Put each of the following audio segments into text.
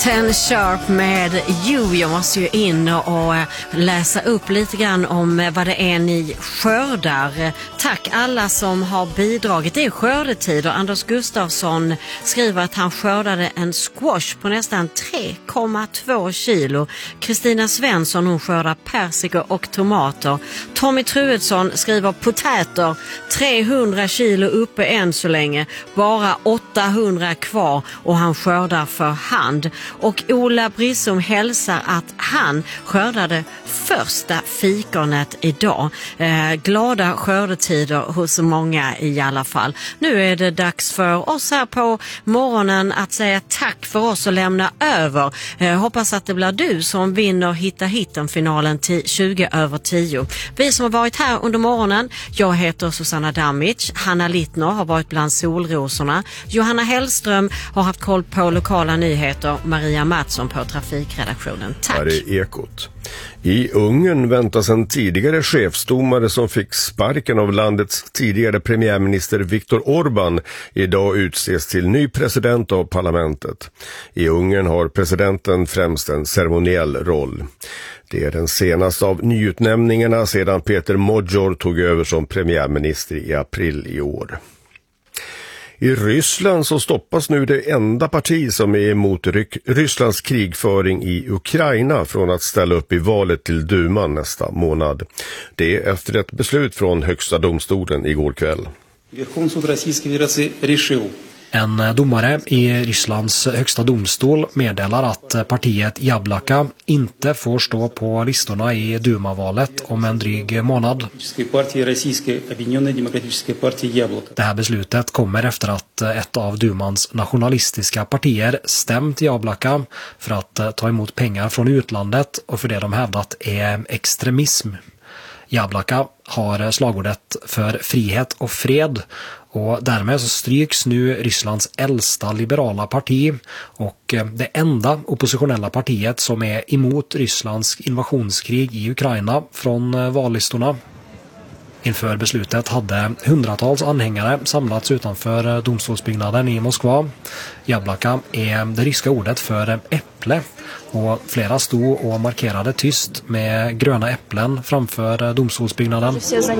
Ten Sharp med You. Jag måste ju in och läsa upp lite grann om vad det är ni skördar. Tack alla som har bidragit. Det är skördetid och Anders Gustafsson skriver att han skördade en squash på nästan 3,2 kilo. Kristina Svensson, hon skördar persikor och tomater. Tommy Truedsson skriver potäter, 300 kilo uppe än så länge. Bara 800 kvar och han skördar för hand. Och Ola Brissom hälsar att han skördade första fikonet idag. Glada skördetider hos många i alla fall. Nu är det dags för oss här på morgonen att säga tack för oss och lämna över. Hoppas att det blir du som vinner Hitta Hitten-finalen till 20:10. Vi som har varit här under morgonen, jag heter Susanna Damic. Hanna Littner har varit bland solrosorna. Johanna Hellström har haft koll på lokala nyheter. Maria Mattsson på trafikredaktionen. Tack. Här är Ekot. I Ungern väntas en tidigare chefsdomare som fick sparken av landets tidigare premiärminister Viktor Orbán idag utses till ny president av parlamentet. I Ungern har presidenten främst en ceremoniell roll. Det är den senaste av nyutnämningarna sedan Peter Modjor tog över som premiärminister i april i år. I Ryssland så stoppas nu det enda parti som är emot Rysslands krigföring i Ukraina från att ställa upp i valet till Duman nästa månad. Det är efter ett beslut från högsta domstolen igår kväll. En domare i Rysslands högsta domstol meddelar att partiet Jablaka inte får stå på listorna i Duma-valet om en dryg månad. Det här beslutet kommer efter att ett av Dumans nationalistiska partier stämt Jablaka för att ta emot pengar från utlandet och för det de hävdat är extremism. Jablaka har slagordet för frihet och fred och därmed så stryks nu Rysslands äldsta liberala parti och det enda oppositionella partiet som är emot Rysslands invasionskrig i Ukraina från vallistorna. Inför beslutet hade hundratals anhängare samlats utanför domstolsbyggnaden i Moskva. Jablaka är det ryska ordet för äpple och flera stod och markerade tyst med gröna äpplen framför domstolsbyggnaden.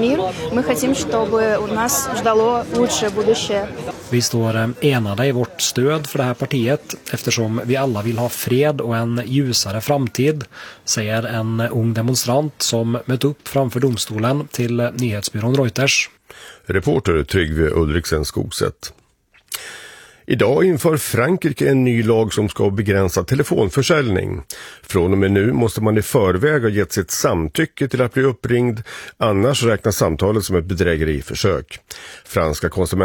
Vi står enade i vårt stöd för det här partiet eftersom vi alla vill ha fred och en ljusare framtid, säger en ung demonstrant som mött upp framför domstolen till nyhetsbyrån Reuters. Reporter Tryggve Ulriksen Skogset. Idag inför Frankrike en ny lag som ska begränsa telefonförsäljning. Från och med nu måste man i förväg ha gett sitt samtycke till att bli uppringd, annars räknas samtalet som ett bedrägeriförsök. Franska